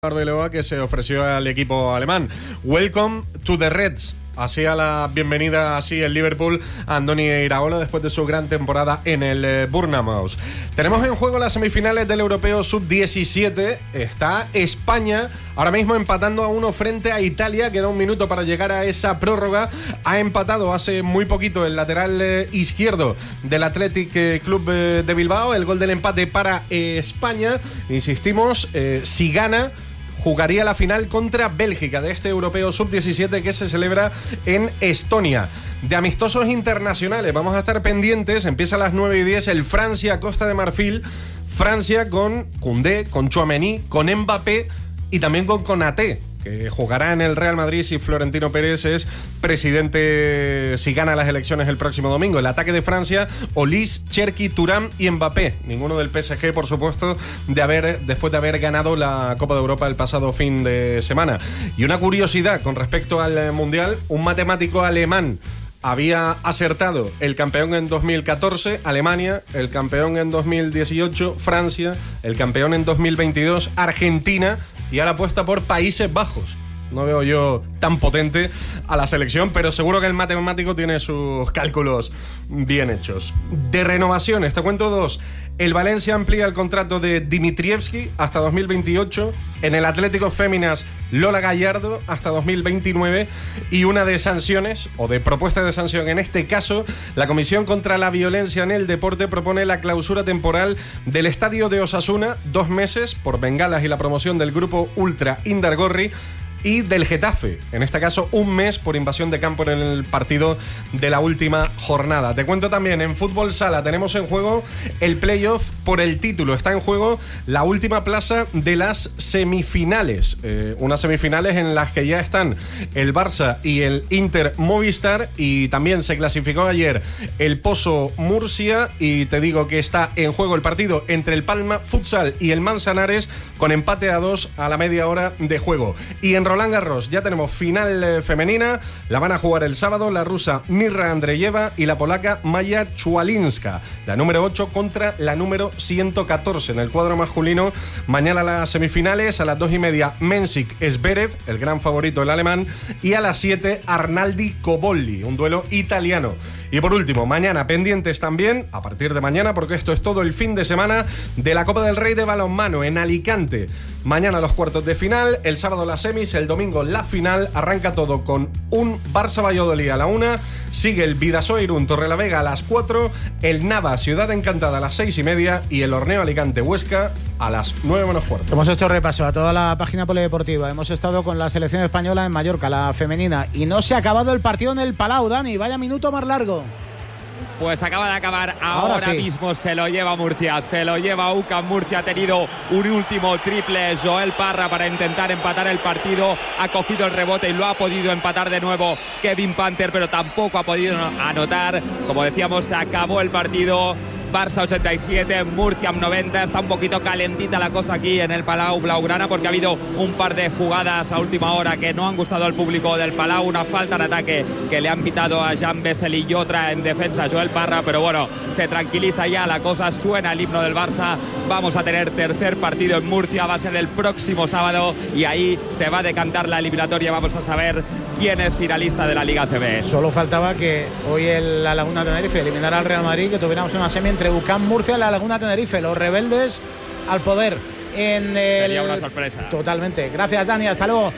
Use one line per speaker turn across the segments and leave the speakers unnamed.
Arbeloa, que se ofreció al equipo alemán. Welcome to the Reds. Así a la bienvenida así el Liverpool a Andoni Iraola después de su gran temporada en el Bournemouth. Tenemos en juego las semifinales del Europeo Sub-17. Está España ahora mismo empatando a 1 frente a Italia. Queda un minuto para llegar a esa prórroga. Ha empatado hace muy poquito el lateral izquierdo del Athletic Club de Bilbao. El gol del empate para España. Insistimos, si gana, jugaría la final contra Bélgica de este Europeo Sub-17 que se celebra en Estonia. De amistosos internacionales vamos a estar pendientes. Empieza a las 9:10 el Francia-Costa de Marfil. Francia con Koundé, con Tchouaméni, con Mbappé y también con Konaté, que jugará en el Real Madrid si Florentino Pérez es presidente, si gana las elecciones el próximo domingo. El ataque de Francia: Olise, Cherki, Thuram y Mbappé. Ninguno del PSG, por supuesto, después de haber ganado la Copa de Europa el pasado fin de semana. Y una curiosidad con respecto al Mundial: un matemático alemán había acertado el campeón en 2014, Alemania, el campeón en 2018, Francia, el campeón en 2022, Argentina, y ahora apuesta por Países Bajos. No veo yo tan potente a la selección, pero seguro que el matemático tiene sus cálculos bien hechos. De renovaciones, te cuento dos. El Valencia amplía el contrato de Dimitrievski hasta 2028. En el Atlético Féminas, Lola Gallardo hasta 2029. Y una de sanciones, o de propuesta de sanción, en este caso, la Comisión contra la Violencia en el Deporte propone la clausura temporal del estadio de Osasuna, 2 meses, por bengalas y la promoción del grupo Ultra Indargorri, y del Getafe, en este caso 1 mes por invasión de campo en el partido de la última jornada. Te cuento también, en fútbol sala tenemos en juego el playoff por el título. Está en juego la última plaza de las semifinales, unas semifinales en las que ya están el Barça y el Inter Movistar, y también se clasificó ayer el Pozo Murcia, y te digo que está en juego el partido entre el Palma Futsal y el Manzanares, con empate a 2 a la media hora de juego. Y en Roland Garros ya tenemos final femenina. La van a jugar el sábado la rusa Mirra Andreyeva y la polaca Maya Chualinska, la número 8 contra la número 114. En el cuadro masculino, mañana las semifinales a las 2:30, Mensik Zverev, el gran favorito el alemán, y a las 7 Arnaldi Cobolli, un duelo italiano. Y por último, mañana pendientes también, a partir de mañana, porque esto es todo el fin de semana, de la Copa del Rey de balonmano en Alicante. Mañana los cuartos de final, el sábado las semis, el domingo la final. Arranca todo con un Barça-Valladolid a la 1, sigue el Bidasoa Irún Torrelavega a las 4, el Nava Ciudad Encantada a las 6:30 y el Horneo Alicante Huesca a las 9:15.
Hemos hecho repaso a toda la página polideportiva. Hemos estado con la selección española en Mallorca, la femenina, y no se ha acabado el partido en el Palau. Dani, vaya minuto más largo.
Pues acaba de acabar ahora sí. Mismo se lo lleva Murcia, se lo lleva UCAM Murcia. Ha tenido un último triple Joel Parra para intentar empatar el partido, ha cogido el rebote y lo ha podido empatar de nuevo Kevin Panther, pero tampoco ha podido anotar. Como decíamos, se acabó el partido. Barça 87, Murcia 90. Está un poquito calentita la cosa aquí en el Palau Blaugrana, porque ha habido un par de jugadas a última hora que no han gustado al público del Palau. Una falta de ataque que le han pitado a Jean Bessel y otra en defensa a Joel Parra, pero bueno, se tranquiliza ya la cosa. Suena el himno del Barça. Vamos a tener tercer partido en Murcia, va a ser el próximo sábado y ahí se va a decantar la eliminatoria. Vamos a saber quién es finalista de la Liga ACB.
Solo faltaba que hoy la Laguna Tenerife eliminara al Real Madrid, que tuviéramos una semi entre UCAM Murcia y la Laguna Tenerife. Los rebeldes al poder.
Sería una sorpresa.
Totalmente. Gracias, Dani. Hasta luego.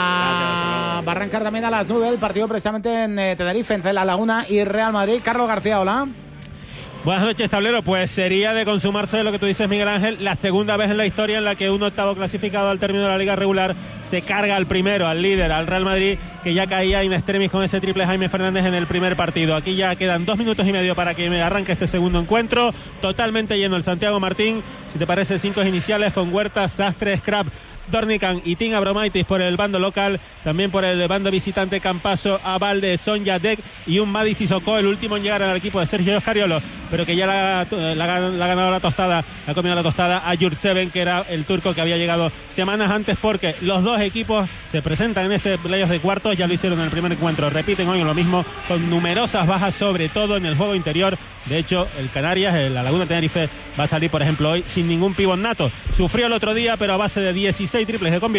Va a arrancar también a las 9 el partido precisamente en Tenerife, entre la Laguna y Real Madrid. Carlos García, hola.
Buenas noches, tablero. Pues sería de consumarse lo que tú dices, Miguel Ángel, la segunda vez en la historia en la que un octavo clasificado al término de la liga regular se carga al primero, al líder, al Real Madrid, que ya caía in extremis con ese triple Jaime Fernández en el primer partido. Aquí ya quedan 2 minutos y medio para que me arranque este segundo encuentro. Totalmente lleno el Santiago Martín. Si te parece, 5 iniciales con Huerta, Sastre, Scrap, Dornican y Tim Abromaitis por el bando local. También por el bando visitante, Campaso, Abalde, Sonja Dek y un Madi Sissoko, el último en llegar al equipo de Sergio Escariolo, pero que ya la ha ganado la tostada, ha comido la tostada a Yurtseven, que era el turco que había llegado semanas antes, porque los dos equipos se presentan en este playoff de cuartos. Ya lo hicieron en el primer encuentro, repiten hoy lo mismo, con numerosas bajas, sobre todo en el juego interior. De hecho, el Canarias, la Laguna Tenerife, va a salir, por ejemplo, hoy sin ningún pívot nato. Sufrió el otro día, pero a base de 16 triples de convirtió.